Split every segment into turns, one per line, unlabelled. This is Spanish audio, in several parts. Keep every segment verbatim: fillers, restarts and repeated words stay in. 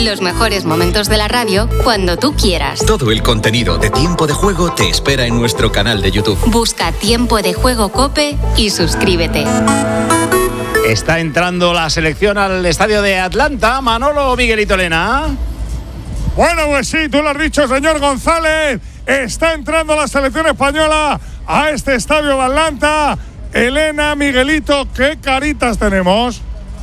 Los mejores momentos de la radio cuando tú quieras.
Todo el contenido de Tiempo de Juego te espera en nuestro canal de YouTube.
Busca Tiempo de Juego COPE y suscríbete.
Está entrando la selección al estadio de Atlanta. Manolo, Miguelito, Elena.
Bueno, pues sí, tú lo has dicho, señor González. Está entrando la selección española a este estadio de Atlanta. Elena, Miguelito, ¿qué caritas tenemos?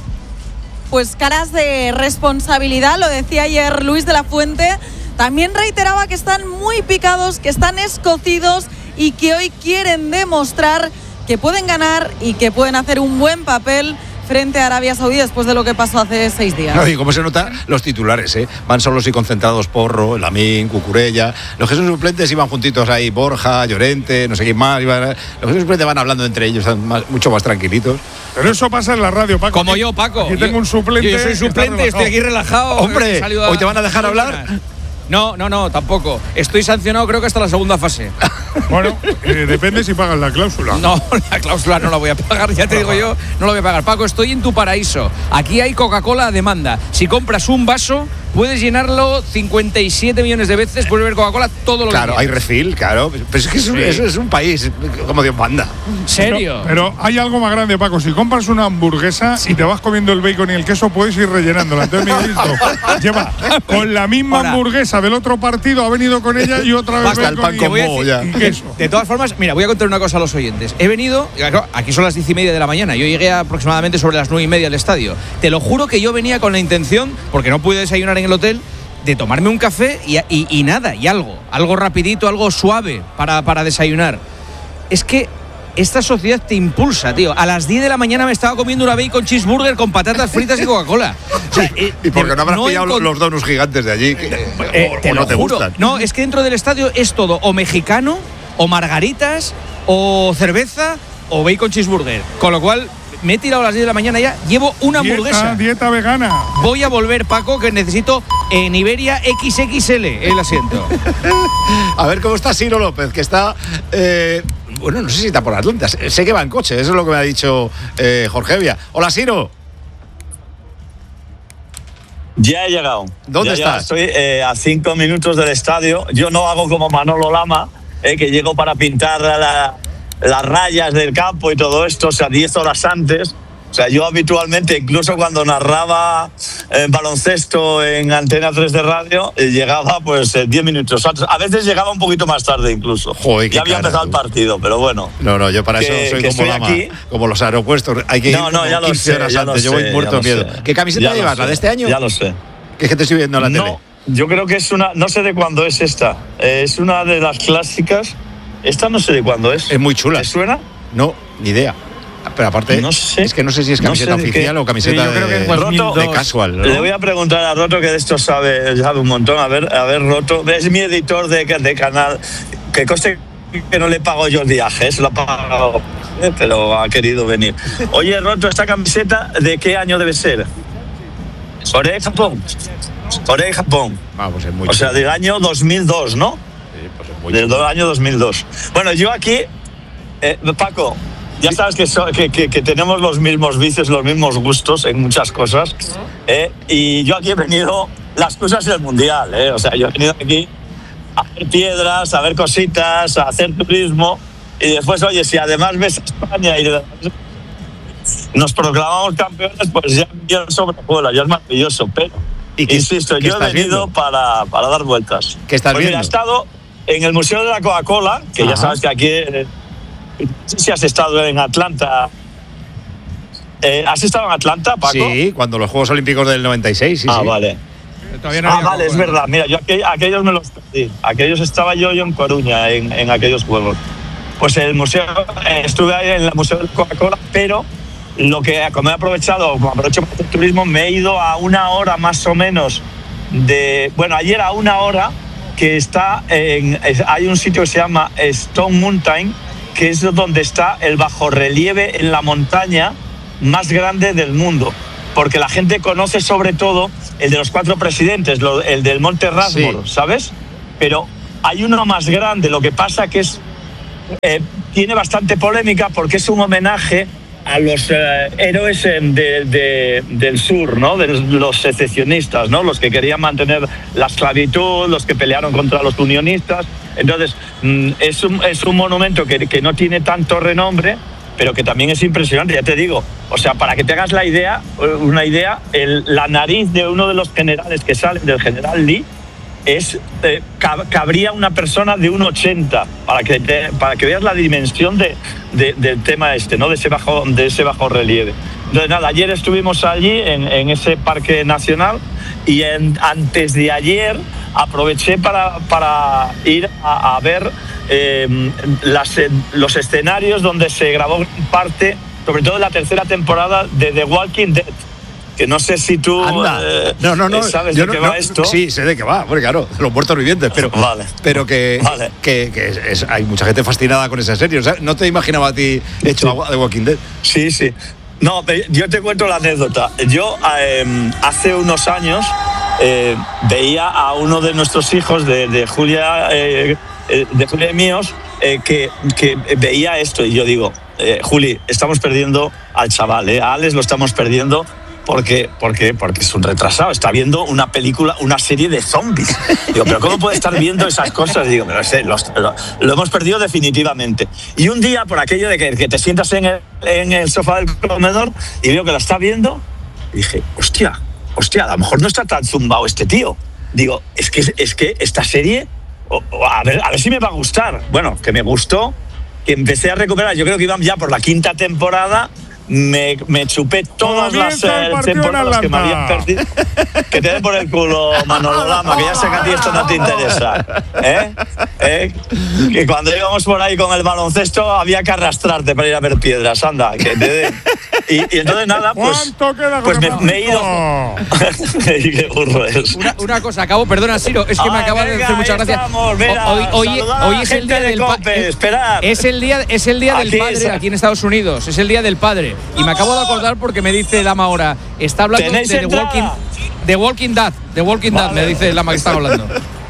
Pues caras de responsabilidad, lo decía ayer Luis de la Fuente. También reiteraba que están muy picados, que están escocidos y que hoy quieren demostrar que pueden ganar y que pueden hacer un buen papel frente a Arabia Saudí después de lo que pasó hace seis días.
No, y como se nota, los titulares, ¿eh? Van solos y concentrados Porro, Lamín, Cucurella. Los que son suplentes iban juntitos ahí, Borja, Llorente, no sé quién más. Iban, los que son suplentes van hablando entre ellos, están más, mucho más tranquilitos.
Pero eso pasa en la radio, Paco.
Como yo, Paco.
Aquí tengo un suplente.
Yo, yo soy suplente, estoy aquí relajado.
Hombre, ¿hoy te van a dejar hablar?
No, no, no, tampoco. Estoy sancionado creo que hasta la segunda fase.
Bueno, eh, depende si pagas la cláusula.
No, la cláusula no la voy a pagar, ya te digo yo, no la voy a pagar. Paco, estoy en tu paraíso. Aquí hay Coca-Cola a demanda. Si compras un vaso, puedes llenarlo cincuenta y siete millones de veces, puedes beber Coca-Cola todo lo
claro,
que quieras.
Claro, hay refill, claro. Pero es que es un, sí. eso es un país, como Dios manda.
¿En serio?
Pero, pero hay algo más grande, Paco. Si compras una hamburguesa sí. y te vas comiendo el bacon y el queso, puedes ir rellenándola. Entonces, Miguelito lleva con la misma Ahora. hamburguesa del otro partido, ha venido con ella y otra vez
Basta el pan con bobo ya.
Y queso.
De todas formas, mira, voy a contar una cosa a los oyentes. He venido, aquí son las diez y media de la mañana, yo llegué aproximadamente sobre las nueve y media al estadio. Te lo juro que yo venía con la intención, porque no pude desayunar en el hotel, de tomarme un café y, y, y nada, y algo, algo rapidito, algo suave para, para desayunar. Es que esta sociedad te impulsa, tío. A las diez de la mañana me estaba comiendo una bacon cheeseburger con patatas fritas y Coca-Cola. O sea, eh,
¿Y por qué no habrás
no
pillado
encont-
los donuts gigantes de allí? Que,
eh,
o,
te
o no te
juro.
gustan.
No, es que dentro del estadio es todo o mexicano, o margaritas, o cerveza, o bacon cheeseburger. Con lo cual, me he tirado a las diez de la mañana ya, llevo una
dieta,
hamburguesa.
Dieta vegana.
Voy a volver, Paco, que necesito en Iberia equis equis ele el asiento.
A ver cómo está Ciro López, que está... Eh, bueno, no sé si está por Atlanta. Sé que va en coche, eso es lo que me ha dicho eh, Jorge Evia. Hola, Ciro.
Ya he llegado.
¿Dónde
ya
estás?
Estoy eh, a cinco minutos del estadio. Yo no hago como Manolo Lama, eh, que llego para pintar la, las rayas del campo y todo esto, o sea, diez horas antes. O sea, yo habitualmente, incluso cuando narraba eh, baloncesto en Antena tres de radio, eh, llegaba pues diez eh, minutos antes. A veces llegaba un poquito más tarde incluso.
Joder,
ya había
cara,
empezado
tú.
el partido, pero bueno.
No, no, yo para
que,
eso soy
que
como Lama,
aquí.
como los aeropuertos. Hay que ir
no, no, ya
quince
lo sé,
horas
ya
antes.
lo
Yo voy
sé,
muerto de miedo.
sé.
¿Qué camiseta
ya
llevas? ¿La de este año?
Ya lo sé.
Que es que te estoy viendo en la
no,
tele.
Yo creo que es una, no sé de cuándo es esta. Eh, es una de las clásicas. Esta no sé de cuándo es.
Es muy chula.
¿Te suena?
No, ni idea. Pero aparte,
no sé,
es que no sé si es camiseta
no sé
oficial o camiseta
sí, yo creo
de,
que es Roto,
de casual, ¿no?
Le voy a preguntar a Roto, que de esto sabe, sabe un montón. A ver, a ver, Roto. Es mi editor de, de canal. Que coste que no le pago yo el viaje, se lo ha pagado, pero ha querido venir. Oye, Roto, ¿esta camiseta de qué año debe ser? Corea y Japón. Corea y Japón.
Ah, pues es muy
o sea,
chulo.
del año dos mil dos, ¿no?
Sí, pues es muy
Del
chulo.
año dos mil dos. Bueno, yo aquí, eh, Paco, ya sabes que, so, que, que, que tenemos los mismos vicios, los mismos gustos en muchas cosas. Eh, y yo aquí he venido, las cosas del Mundial, eh, o sea, yo he venido aquí a ver piedras, a ver cositas, a hacer turismo. Y después, oye, si además ves a España y nos proclamamos campeones, pues ya, ya sobrevuela, ya es maravilloso. Pero,
¿Y qué,
insisto,
qué
yo he
estás
venido
viendo?
para, para dar vueltas.
¿Qué estás
pues
viendo?
Mira, he estado en el Museo de la Coca-Cola, que
Ajá.
ya sabes que aquí, eh, no sé si has estado en Atlanta. Eh, ¿Has estado en Atlanta, Paco?
Sí, cuando los Juegos Olímpicos del noventa y seis, sí,
ah,
sí.
vale.
Todavía no
ah,
había
vale, es verdad. Mira, yo aqu- aquellos me los perdí. Aquellos estaba yo, yo en Coruña, en, en aquellos Juegos. Pues el museo, eh, estuve ahí en el Museo de la Coca-Cola, pero lo que, como he aprovechado, como aprovecho para hacer turismo, me he ido a una hora más o menos de... Bueno, ayer a una hora que está en... Hay un sitio que se llama Stone Mountain, que es donde está el bajorrelieve en la montaña más grande del mundo. Porque la gente conoce sobre todo el de los cuatro presidentes, lo, el del Monte Rushmore, sí. ¿Sabes? Pero hay uno más grande, lo que pasa que es... Eh, tiene bastante polémica porque es un homenaje a los eh, héroes en, de, de, del sur, ¿no? De los secesionistas, ¿no? Los que querían mantener la esclavitud, los que pelearon contra los unionistas. Entonces, mm, es, un, es un monumento que, que no tiene tanto renombre, pero que también es impresionante, ya te digo. O sea, para que te hagas la idea, una idea, el, la nariz de uno de los generales que sale, del general Lee, es eh, cab- cabría una persona de un ochenta, para que te, para que veas la dimensión de, de, del tema este, ¿no? De ese bajo, de ese bajo relieve. Entonces, nada, ayer estuvimos allí en, en ese parque nacional y en, antes de ayer aproveché para, para ir a, a ver eh, las, los escenarios donde se grabó parte, sobre todo en la tercera temporada de The Walking Dead. Que no sé si tú eh,
no, no, no,
sabes
de
qué
no,
va
no,
esto.
Sí, sé de qué va, porque claro, los muertos vivientes, pero,
vale.
pero que,
vale.
que, que es, es, hay mucha gente fascinada con esa serie. O sea, no te imaginaba a ti hecho sí. The Walking Dead.
Sí, sí. No, yo te cuento la anécdota. Yo eh, hace unos años eh, veía a uno de nuestros hijos, de, de Julia, eh, de Julia y míos, eh, que, que veía esto y yo digo, eh, Juli, estamos perdiendo al chaval, eh, a Alex lo estamos perdiendo. Porque, porque, porque es un retrasado, está viendo una película, una serie de zombies. Digo, pero ¿cómo puede estar viendo esas cosas? Digo, pero sé, lo, lo, lo hemos perdido definitivamente. Y un día, por aquello de que, que te sientas en el, en el sofá del comedor y veo que la está viendo, dije, hostia, hostia, a lo mejor no está tan zumbado este tío. Digo, es que, es que esta serie, oh, oh, a, ver, a ver si me va a gustar. Bueno, que me gustó, que empecé a recuperar, yo creo que iban ya por la quinta temporada. Me, me chupé todas las eh, temporadas que me habían perdido. Que te den por el culo, Manolo Lama, que ya sé que a ti esto no te interesa. ¿Eh? ¿Eh? Que cuando íbamos por ahí con el baloncesto había que arrastrarte para ir a ver piedras. Anda, que te den. Y, y entonces nada, pues, pues me, me he ido. Qué burro es.
Una, una cosa, acabo, perdona, Siro, es que
Ay,
me acaba
venga,
de hacer muchas gracias.
Estamos, mira,
hoy hoy, hoy es el día
de
del
Cope, esperar.
Es el día, es el día del
aquí
padre
está.
Aquí en Estados Unidos. Es el día del padre. Y me acabo de acordar porque me dice Lama ahora, está hablando de The Walking, The Walking Dead. The Walking Dead, vale. Me dice Lama que está hablando.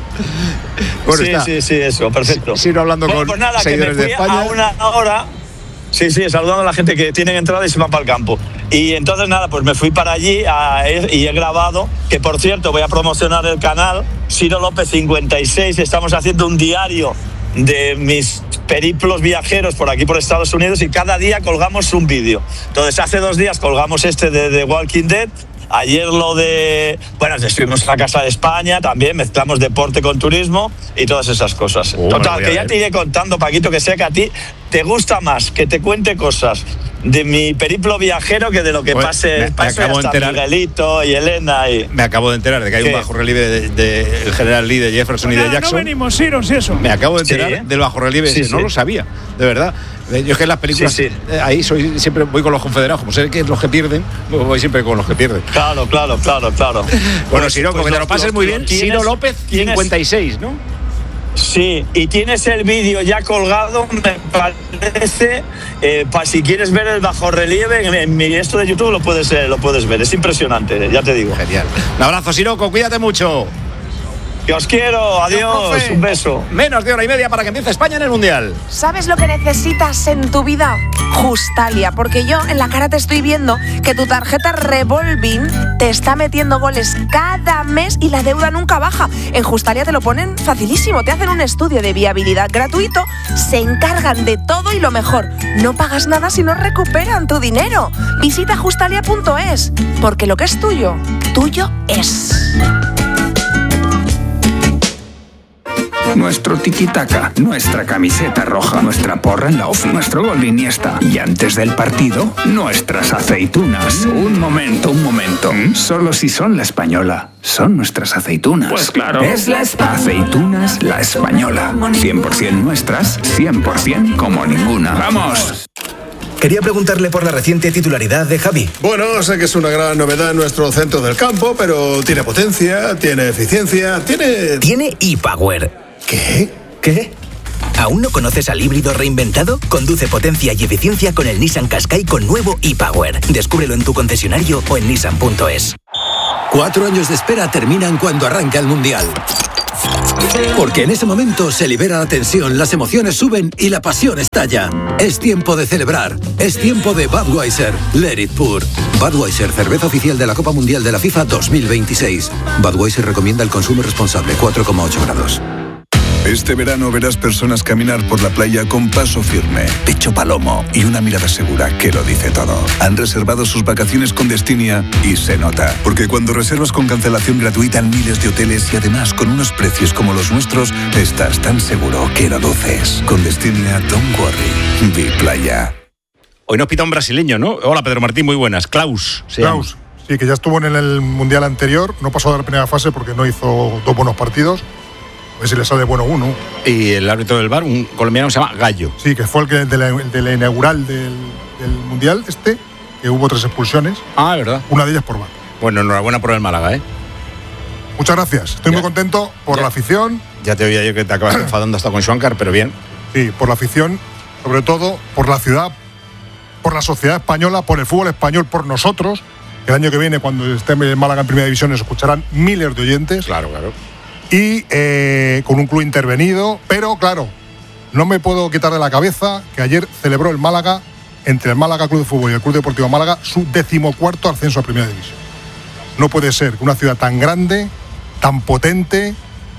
Bueno,
sí,
está.
sí, sí, eso, perfecto.
Sigo hablando
bueno,
con
pues nada,
seguidores
que me fui
de España.
A una hora. Sí, sí, saludando a la gente que tienen entrada y se van para el campo. Y entonces nada, pues me fui para allí a, y he grabado, que por cierto voy a promocionar el canal, Siro López cincuenta y seis, estamos haciendo un diario de mis periplos viajeros por aquí por Estados Unidos y cada día colgamos un vídeo. Entonces hace dos días colgamos este de The Walking Dead. Ayer lo de... Bueno, estuvimos en la Casa de España, también mezclamos deporte con turismo y todas esas cosas.
Oh,
Total, que ya te iré contando, Paquito, que sé que a ti te gusta más que te cuente cosas de mi periplo viajero que de lo que
Bueno,
pase,
me, me
pase
acabo
hasta
de enterar,
Miguelito y Elena. Y...
Me acabo de enterar de que hay
¿Qué?
un bajo relieve del de, de, de general Lee, de Jefferson
Pues
y de
nada,
Jackson.
No venimos, Siro, si eso.
Me acabo de enterar
Sí, ¿eh?
del bajo relieve
Sí,
ese.
sí.
No lo sabía, de verdad. Yo es que en las películas,
Sí, sí.
eh, ahí soy siempre voy con los confederados, como sé que es los que pierden, voy siempre con los que pierden.
Claro, claro, claro, claro.
Bueno, Siro,
pues
que te
los-
lo pases
los-
muy
los
bien.
tienes-
Siro López
tienes-
cincuenta y seis, ¿no?
Sí, y tienes el vídeo ya colgado, me parece, eh, para si quieres ver el bajo relieve, en, en mi esto de YouTube lo puedes, eh, lo puedes ver, es impresionante, ya te digo.
Genial. Un abrazo, Siroco, cuídate mucho.
Que os quiero, adiós,
profe.
un beso.
Menos de hora y media para que empiece España en el Mundial.
¿Sabes lo que necesitas en tu vida? Justalia, porque yo en la cara te estoy viendo que tu tarjeta Revolving te está metiendo goles cada mes y la deuda nunca baja. En Justalia te lo ponen facilísimo, te hacen un estudio de viabilidad gratuito, se encargan de todo y lo mejor, no pagas nada si no recuperan tu dinero. Visita justalia punto es, porque lo que es tuyo, tuyo es.
Nuestro tiki-taka, nuestra camiseta roja, nuestra porra en la ofi, nuestro gol de Iniesta. Y antes del partido, nuestras aceitunas. Un momento, un momento. Solo si son la española. Son nuestras aceitunas.
Pues claro.
Es la espa- Aceitunas La Española. cien por ciento nuestras, cien por ciento como ninguna. ¡Vamos!
Quería preguntarle por la reciente titularidad de Javi.
Bueno, sé que es una gran novedad en nuestro centro del campo, pero tiene potencia, tiene eficiencia, tiene...
Tiene ePower.
¿Qué?
¿Qué? ¿Aún no conoces al híbrido reinventado? Conduce potencia y eficiencia con el Nissan Qashqai con nuevo ePower. Descúbrelo en tu concesionario o en nissan punto es.
Cuatro años de espera terminan cuando arranca el Mundial.
Porque en ese momento se libera la tensión, las emociones suben y la pasión estalla. Es tiempo de celebrar. Es tiempo de Budweiser. Let it pour. Budweiser, cerveza oficial de la Copa Mundial de la FIFA dos mil veintiséis. Budweiser recomienda el consumo responsable, cuatro coma ocho grados.
Este verano verás personas caminar por la playa con paso firme, pecho palomo y una mirada segura que lo dice todo. Han reservado sus vacaciones con Destinia y se nota. Porque cuando reservas con cancelación gratuita en miles de hoteles y además con unos precios como los nuestros, estás tan seguro que lo duces. Con Destinia, don't worry. Vi playa.
Hoy nos pita un brasileño, ¿no? Hola, Pedro Martín, muy buenas. Klaus.
Klaus, sí, que ya estuvo en el Mundial anterior. No pasó de la primera fase porque no hizo dos buenos partidos. A ver si le sale bueno uno.
Y el árbitro del V A R, un colombiano que se llama Gallo.
Sí, que fue el, que, el, de, la, el de la inaugural del, del Mundial este, que hubo tres expulsiones.
Ah, es verdad.
Una de ellas por V A R.
Bueno, enhorabuena por el Málaga, ¿eh?
Muchas gracias. Estoy ya. muy contento por ya. la afición.
Ya te oía yo que te acabas enfadando hasta con Schwankar, pero bien.
Sí, por la afición, sobre todo por la ciudad, por la sociedad española, por el fútbol español, por nosotros. El año que viene, cuando esté en Málaga en Primera División, nos escucharán miles de oyentes.
Claro, claro.
Y eh, con un club intervenido, pero claro, no me puedo quitar de la cabeza que ayer celebró el Málaga, entre el Málaga Club de Fútbol y el Club Deportivo Málaga, su decimocuarto ascenso a Primera División. No puede ser que una ciudad tan grande, tan potente,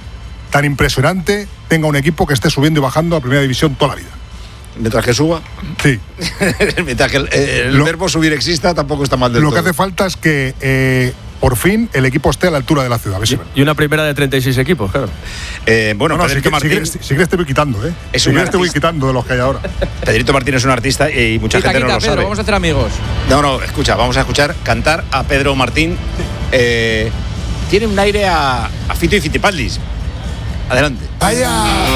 tan impresionante, tenga un equipo que esté subiendo y bajando a Primera División toda la vida.
Mientras que suba.
Sí.
Mientras que el, el lo, verbo subir exista, tampoco está mal del
lo
todo.
Lo que hace falta es que eh, por fin el equipo esté a la altura de la ciudad.
Y, y una primera de treinta y seis equipos, claro.
Eh, bueno,
no, no,
Pedrito
si,
Martín.
Si, si, si quieres te voy quitando, ¿eh?
Es
si
un
quieres te voy
artista.
quitando de los que hay ahora.
Pedrito Martín es un artista y mucha
quita,
gente
quita,
no lo
Pedro,
sabe.
Vamos a hacer amigos.
No, no, escucha, vamos a escuchar cantar a Pedro Martín. Eh, tiene un aire a, a Fito y Fitipaldis. Adelante.
¡Vaya!